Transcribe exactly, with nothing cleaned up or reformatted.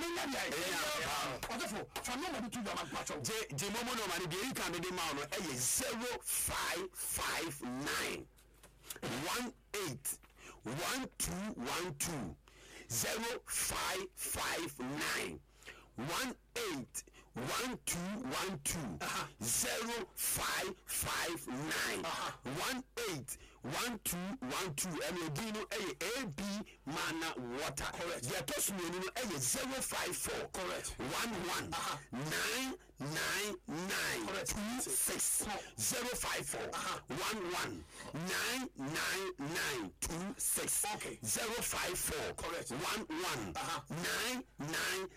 nya nya odefo fa no ma tu jama pacho je je momo no ma de yi kan de ma no e zero five five nine one eight one two one two zero five five nine one eight one two one two zero five five nine one eight one two one two and you do A B Mana Water. Correct. The person you know zero five four. Correct. One one nine nine nine two six zero five four one one nine nine nine two six. Okay. Zero five four. Correct. One one nine nine